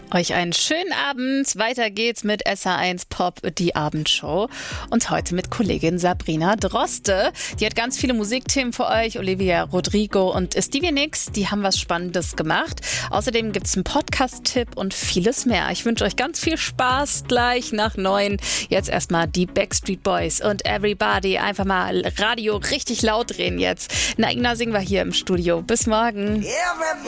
Euch einen schönen Abend. Weiter geht's mit SH1 Pop, die Abendshow. Und heute mit Kollegin Sabrina Droste. Die hat ganz viele Musikthemen für euch. Olivia Rodrigo und Stevie Nicks, die haben was Spannendes gemacht. Außerdem gibt's einen Podcast-Tipp und vieles mehr. Ich wünsche euch ganz viel Spaß gleich nach 9. Jetzt erstmal die Backstreet Boys und Everybody. Einfach mal Radio richtig laut drehen jetzt. Naina singen wir hier im Studio. Bis morgen. Everybody.